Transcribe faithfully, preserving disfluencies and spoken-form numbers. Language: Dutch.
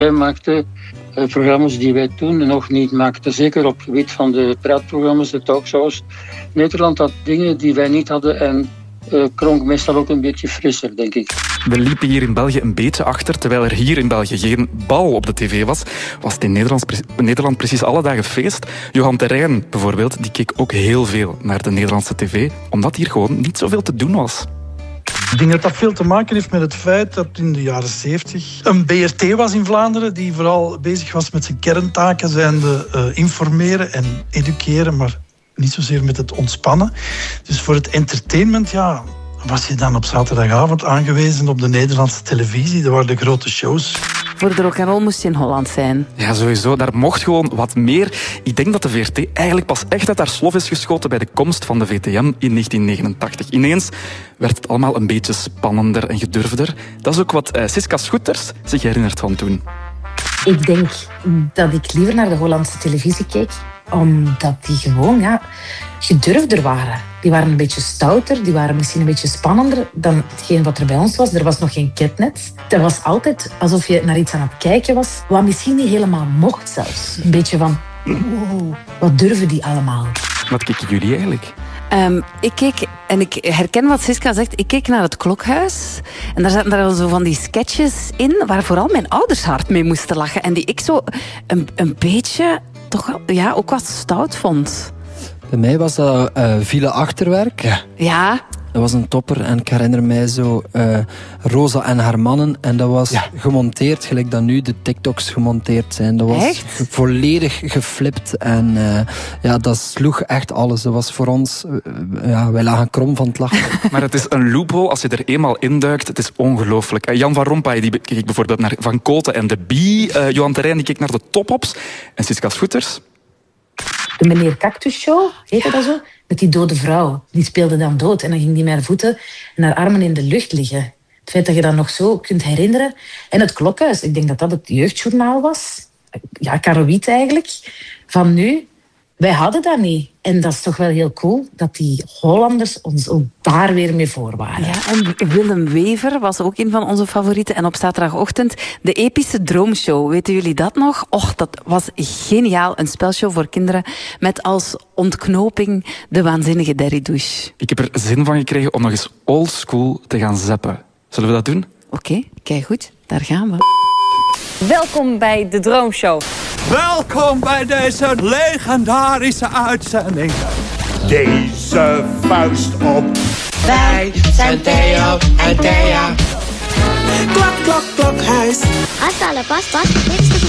Wij maakten uh, programma's die wij toen nog niet maakten. Zeker op het gebied van de praatprogramma's, de talkshows. Nederland had dingen die wij niet hadden en uh, klonk meestal ook een beetje frisser, denk ik. We liepen hier in België een beetje achter. Terwijl er hier in België geen bal op de tv was, was het in Nederland, Nederland precies alle dagen feest. Johan Terrein bijvoorbeeld, die keek ook heel veel naar de Nederlandse tv, omdat hier gewoon niet zoveel te doen was. Ik denk dat dat veel te maken heeft met het feit dat in de jaren zeventig een B R T was in Vlaanderen die vooral bezig was met zijn kerntaken, zijnde uh, informeren en educeren, maar niet zozeer met het ontspannen. Dus voor het entertainment, ja, was je dan op zaterdagavond aangewezen op de Nederlandse televisie. Er waren de grote shows. Voor de rock'n'roll moest je in Holland zijn. Ja, sowieso. Daar mocht gewoon wat meer. Ik denk dat de V R T eigenlijk pas echt uit haar slof is geschoten bij de komst van de V T M in negentien negenentachtig. Ineens werd het allemaal een beetje spannender en gedurfder. Dat is ook wat uh, Siska Scooters zich herinnert van toen. Ik denk dat ik liever naar de Hollandse televisie keek, omdat die gewoon ja, gedurfder waren. Die waren een beetje stouter, die waren misschien een beetje spannender dan hetgeen wat er bij ons was. Er was nog geen ketnet. Dat was altijd alsof je naar iets aan het kijken was, wat misschien niet helemaal mocht zelfs. Een beetje van, wow, wat durven die allemaal? Wat keken jullie eigenlijk? Um, ik keek, en ik herken wat Siska zegt, ik keek naar het Klokhuis. En daar zaten daar zo van die sketches in, waar vooral mijn ouders hard mee moesten lachen. En die ik zo een, een beetje, toch ja, ook wat stout vond. Bij mij was dat uh, Ville Achterwerk. Ja. Ja. Dat was een topper en ik herinner mij zo uh, Rosa en haar mannen. En dat was ja. gemonteerd, gelijk dat nu de TikToks gemonteerd zijn. Dat was echt? volledig geflipt. En uh, ja, dat sloeg echt alles. Dat was voor ons... Uh, ja, wij lagen krom van het lachen. Maar het is een loophole als je er eenmaal induikt. Het is ongelooflijk. Uh, Jan van Rompuy die keek bijvoorbeeld naar Van Koten en de Bie. Uh, Johan Terrein die keek naar de Top-Ops. En Siska Scooters... De meneer Cactus Show, heette dat zo? Met die dode vrouw. Die speelde dan dood. En dan ging die met haar voeten en haar armen in de lucht liggen. Het feit dat je dat nog zo kunt herinneren. En het Klokhuis, ik denk dat dat het jeugdjournaal was. Ja, Karowiet eigenlijk. Van nu, wij hadden dat niet. En dat is toch wel heel cool dat die Hollanders ons ook daar weer mee voor waren. Ja, en Willem Wever was ook een van onze favorieten. En op zaterdagochtend de epische Droomshow. Weten jullie dat nog? Och, dat was geniaal. Een spelshow voor kinderen met als ontknoping de waanzinnige Derry Douche. Ik heb er zin van gekregen om nog eens oldschool te gaan zappen. Zullen we dat doen? Oké, okay, kijk goed. Daar gaan we. Welkom bij de Droomshow. Welkom bij deze legendarische uitzending. Deze vuist op. Wij zijn Theo en Thea. Klok, klok, klokhuis. Hasta la pasta.